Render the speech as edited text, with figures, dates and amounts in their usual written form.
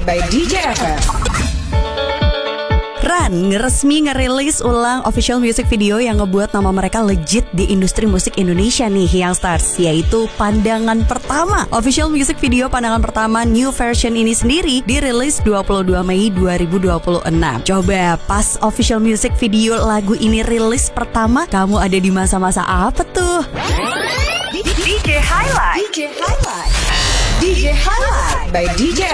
by DJ FF. Run resmi ngerilis ulang official music video yang ngebuat nama mereka legit di industri musik Indonesia nih, Youngstars, yaitu Pandangan Pertama. Official music video Pandangan Pertama new version ini sendiri dirilis 22 Mei 2026. Coba pas official music video lagu ini rilis pertama, kamu ada di masa-masa apa tuh? DJ Highlight by DJ